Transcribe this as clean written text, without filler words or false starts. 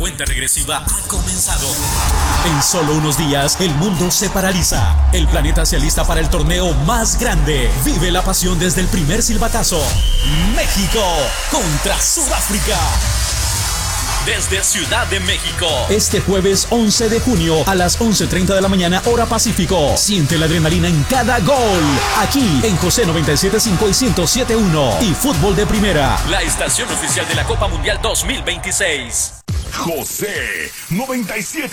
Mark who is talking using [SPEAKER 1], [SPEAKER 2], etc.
[SPEAKER 1] cuenta regresiva ha comenzado. En solo unos días, el mundo se paraliza. El planeta se alista para el torneo más grande. Vive la pasión desde el primer silbatazo. México contra Sudáfrica. Desde Ciudad de México. Este jueves 11 de junio a las 11:30 de la mañana, hora Pacífico. Siente la adrenalina en cada gol. Aquí en José 97.5 y 107.1. Y Fútbol de Primera. La estación oficial de la Copa Mundial 2026.
[SPEAKER 2] José 97.5.